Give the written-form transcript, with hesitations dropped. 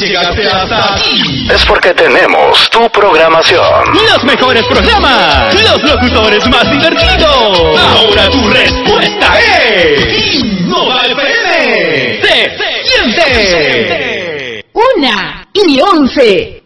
llegaste hasta aquí, es porque tenemos tu programación. los mejores programas, los locutores más divertidos. Ahora tu respuesta es Innova FM. ¡Se siente! 1:11.